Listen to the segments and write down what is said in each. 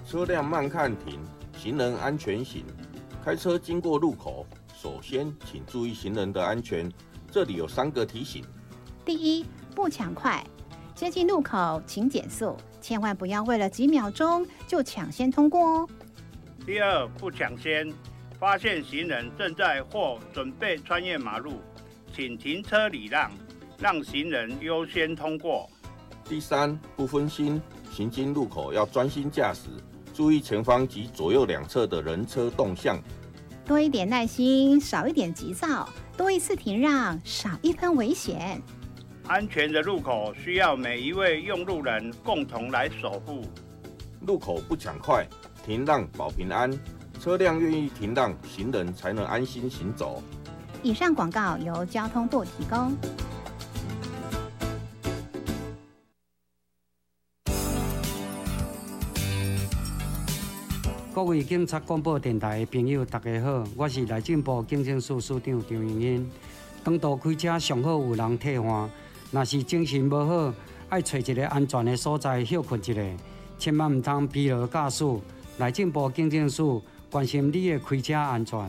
车辆慢看停，行人安全行。开车经过路口，首先请注意行人的安全。这里有3个提醒： 第一，不抢快，接近路口请减速，千万不要为了几秒钟就抢先通过哦。 第二，不抢先，发现行人正在或准备穿越马路，请停车礼让，让行人优先通过。 第三，不分心，行经路口要专心驾驶，注意前方及左右两侧的人车动向。 多一点耐心，少一点急躁，多一次停让，少一分危险。 安全的路口需要每一位用路人共同来守护。 路口不抢快，停让保平安。车辆愿意停让，行人才能安心行走。 以上广告由交通部提供。 各位警察广播电台的朋友，大家好，我是内政部警政署署长张荣英。长途开车上好有人替换，若是精神无好，爱找一个安全的所在休困一下，千万唔通疲劳驾驶。内政部警政署关心你的开车安全。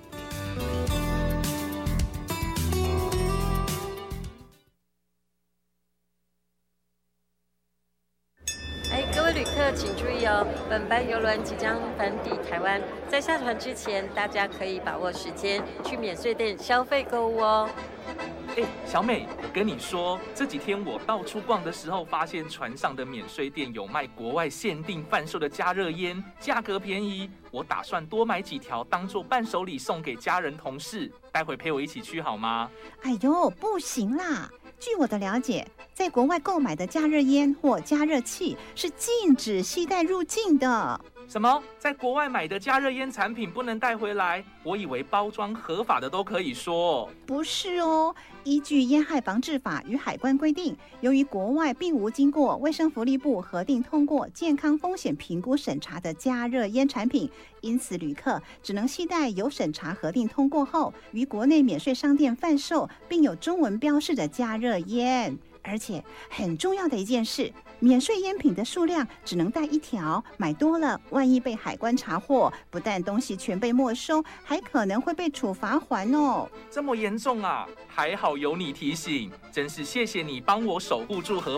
各位旅客请注意哦，本班邮轮即将返抵台湾，在下船之前，大家可以把握时间去免税店消费购物哦。 小美，我跟你说，这几天我到处逛的时候，发现船上的免税店有卖国外限定贩售的加热烟，价格便宜。我打算多买几条当做伴手礼送给家人同事，待会陪我一起去好吗？ 哎呦，不行啦！据我的了解，在国外购买的加热烟或加热器是禁止携带入境的。 什么？在国外买的加热烟产品不能带回来？我以为包装合法的都可以说。 不是哦，依据烟害防治法与海关规定，由于国外并无经过卫生福利部核定通过健康风险评估审查的加热烟产品，因此旅客只能携带有审查核定通过后于国内免税商店贩售并有中文标示的加热烟。而且很重要的一件事，免税烟品的数量只能带1条，买多了万一被海关查获，不但东西全被没收，还可能会被处罚锾哦。 这么严重啊？还好有你提醒，真是谢谢你帮我守护住荷